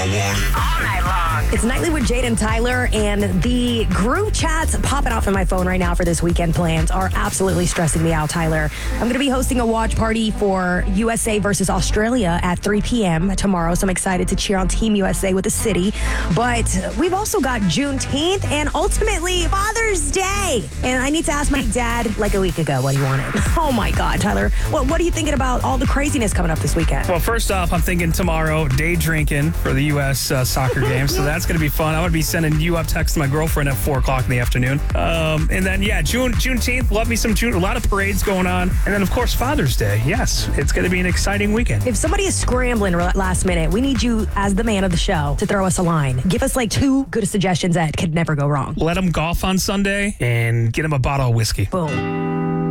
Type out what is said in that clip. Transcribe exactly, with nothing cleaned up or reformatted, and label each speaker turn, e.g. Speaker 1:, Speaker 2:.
Speaker 1: want it.
Speaker 2: All night long.
Speaker 3: It's Nightly with Jade and Tyler, and the group chats popping off on my phone right now for this weekend plans are absolutely stressing me out, Tyler. I'm going to be hosting a watch party for U S A versus Australia at three p.m. tomorrow, so I'm excited to cheer on Team U S A with the city. But we've also got Juneteenth and ultimately Father's Day. And I need to ask my dad like a week ago what he wanted. Oh my God, Tyler. What, what are you thinking about all the craziness coming up this weekend?
Speaker 4: Well, first off, I'm thinking tomorrow, day drinking for the U S uh, soccer game. So that's going to be fun. I'm going to be sending you up text to my girlfriend at four o'clock in the afternoon. Um, and then, yeah, June, Juneteenth, love me some June. A lot of parades going on. And then, of course, Father's Day. Yes, it's going to be an exciting weekend.
Speaker 3: If somebody is scrambling last minute, we need you as the man of the show to throw us a line. Give us like two good suggestions that could never go wrong.
Speaker 4: Let them golf on Sunday and get them a bottle of whiskey.
Speaker 3: Boom.